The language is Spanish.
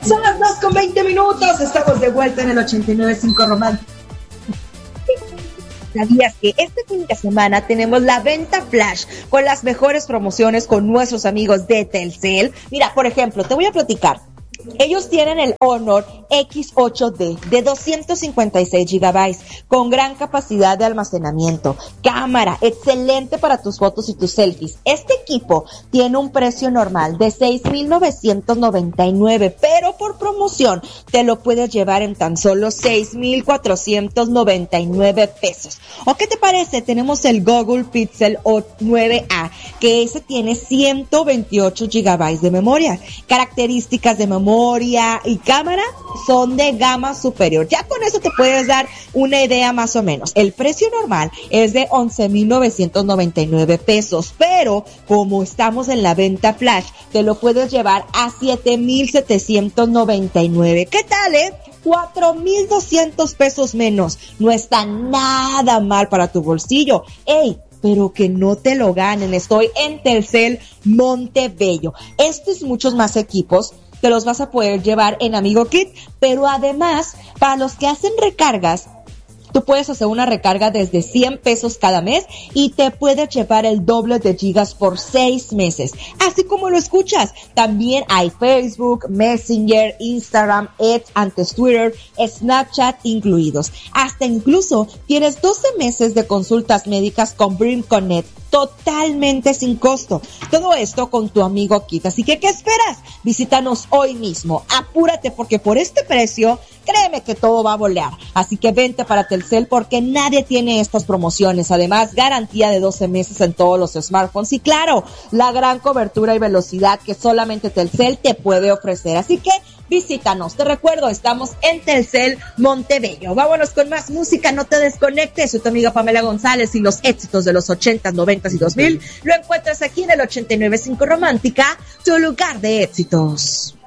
Son las 2:20. Estamos de vuelta en el 89.5 Romántica. ¿Sabías que este fin de semana tenemos la venta flash con las mejores promociones con nuestros amigos de Telcel? Mira, por ejemplo, te voy a platicar. Ellos tienen el Honor X8D de 256 gigabytes con gran capacidad de almacenamiento, cámara, excelente para tus fotos y tus selfies. Este equipo tiene un precio normal de 6,999, pero por promoción te lo puedes llevar en tan solo 6,499 pesos. ¿O qué te parece? Tenemos el Google Pixel 9A, que ese tiene 128 gigabytes de memoria. Características de memoria y cámara son de gama superior. Ya con eso te puedes dar una idea más o menos. El precio normal es de 11,999 pesos, pero como estamos en la venta flash, te lo puedes llevar a 7,799. ¿Qué tal, 4,200 pesos menos. No está nada mal para tu bolsillo. ¡Ey! Pero que no te lo ganen. Estoy en Telcel Montebello. Estos y muchos más equipos te los vas a poder llevar en Amigo Kit, pero además, para los que hacen recargas, tú puedes hacer una recarga desde 100 pesos cada mes y te puedes llevar el doble de gigas por 6 meses. Así como lo escuchas, también hay Facebook, Messenger, Instagram, X, antes Twitter, Snapchat incluidos. Hasta incluso tienes 12 meses de consultas médicas con Brim Connect, totalmente sin costo. Todo esto con tu Amigo Kit. Así que, ¿qué esperas? Visítanos hoy mismo. Apúrate porque por este precio, créeme que todo va a volar. Así que vente para Telcel porque nadie tiene estas promociones. Además, garantía de 12 meses en todos los smartphones. Y claro, la gran cobertura y velocidad que solamente Telcel te puede ofrecer. Así que visítanos. Te recuerdo, estamos en Telcel Montebello. Vámonos con más música, no te desconectes. Soy tu amiga Pamela González y los éxitos de los 80, 90 y 2000 lo encuentras aquí en el 89.5 Romántica, tu lugar de éxitos.